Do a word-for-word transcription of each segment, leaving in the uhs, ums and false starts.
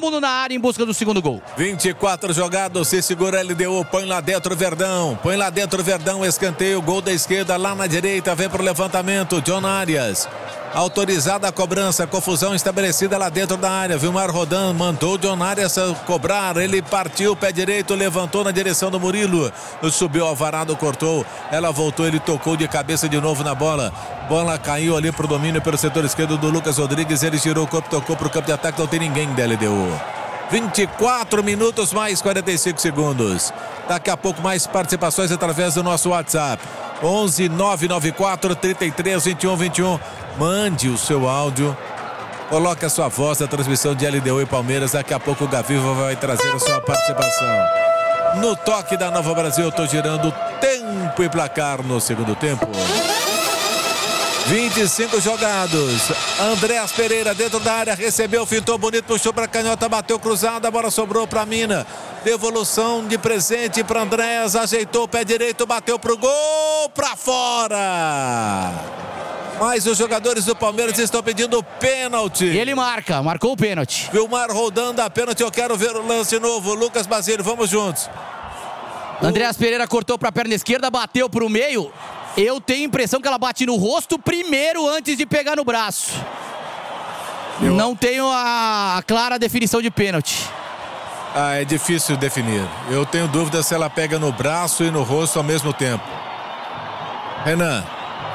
mundo na área em busca do segundo gol. vinte e quatro jogados, se segura L D U, põe lá dentro Verdão, põe lá dentro Verdão, escanteio, gol da esquerda, lá na direita, vem pro levantamento, John Arias. Autorizada a cobrança, confusão estabelecida lá dentro da área. Vilmar Rodan mandou o John Arias cobrar. Ele partiu, pé direito, levantou na direção do Murilo. Subiu ao varado, cortou. Ela voltou, ele tocou de cabeça de novo na bola. Bola caiu ali pro domínio pelo setor esquerdo do Lucas Rodrigues. Ele girou o corpo, tocou pro campo de ataque. Não tem ninguém da L D U. vinte e quatro minutos mais quarenta e cinco segundos. Daqui a pouco mais participações através do nosso WhatsApp. onze nove nove quatro, trinta e três, vinte e um, vinte e um. Mande o seu áudio. Coloque a sua voz da transmissão de L D U e Palmeiras. Daqui a pouco o Gaviva vai trazer a sua participação. No toque da Nova Brasil, eu estou girando tempo e placar no segundo tempo. vinte e cinco jogados. Andréas Pereira dentro da área, recebeu, fintou bonito, puxou para a canhota, bateu cruzada, a bola sobrou para Mina. Devolução de presente para Andréas, ajeitou o pé direito, bateu pro gol, para fora. Mas os jogadores do Palmeiras estão pedindo pênalti. E ele marca, marcou o pênalti. Vilmar rodando a pênalti, eu quero ver o lance novo. Lucas Basílio, vamos juntos. Andréas Pereira cortou para a perna esquerda, bateu pro meio. Eu tenho a impressão que ela bate no rosto primeiro antes de pegar no braço. Eu... Não tenho a clara definição de pênalti. Ah, é difícil definir. Eu tenho dúvida se ela pega no braço e no rosto ao mesmo tempo. Renan.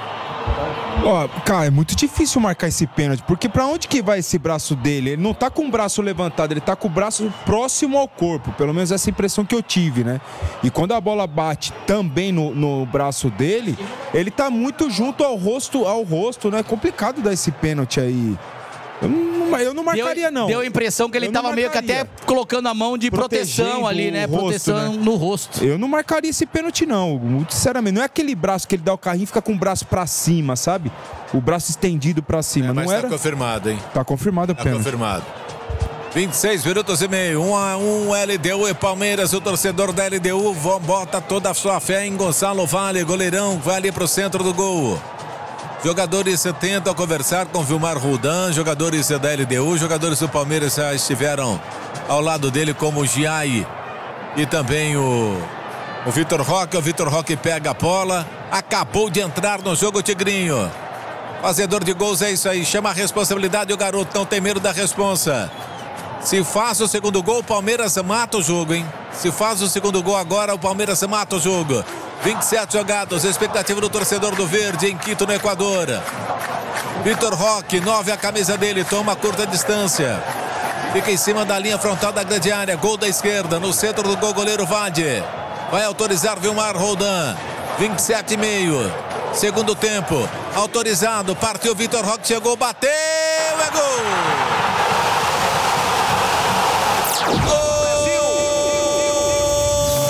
Ó, cara, é muito difícil marcar esse pênalti, porque pra onde que vai esse braço dele? Ele não tá com o braço levantado, ele tá com o braço próximo ao corpo, pelo menos essa impressão que eu tive, né? E quando a bola bate também no, no braço dele, ele tá muito junto ao rosto, ao rosto, né? É complicado dar esse pênalti aí. Eu não, eu não marcaria, deu, não. Deu a impressão que ele eu tava meio que até colocando a mão de proteção ali, né? Rosto, proteção né? no rosto. Eu não marcaria esse pênalti, não. Muito sinceramente, não é aquele braço que ele dá o carrinho e fica com o braço pra cima, sabe? O braço estendido pra cima, é, mas não tá era? confirmado, hein? Tá confirmado o tá pênalti. Tá confirmado. vinte e seis minutos e meio, um a um, L D U e Palmeiras. O torcedor da L D U bota toda a sua fé em Gonçalo Vale, goleirão, vai ali pro centro do gol. Jogadores tentam conversar com Vilmar Rodan, jogadores da L D U, jogadores do Palmeiras já estiveram ao lado dele, como o Giai e também o, o Vitor Roque. O Vitor Roque pega a bola, acabou de entrar no jogo, Tigrinho. Fazedor de gols, é isso aí, chama a responsabilidade, o garoto não tem medo da responsa. Se faz o segundo gol, o Palmeiras mata o jogo, hein? Se faz o segundo gol agora, o Palmeiras mata o jogo. vinte e sete jogados, expectativa do torcedor do Verde em Quito, no Equador. Vitor Roque, nove a camisa dele, toma curta distância. Fica em cima da linha frontal da grande área, gol da esquerda, no centro do gol, goleiro Vade. Vai autorizar Vilmar Rodan, vinte e sete e meio. Segundo tempo, autorizado, partiu Vitor Roque, chegou, bateu, é gol!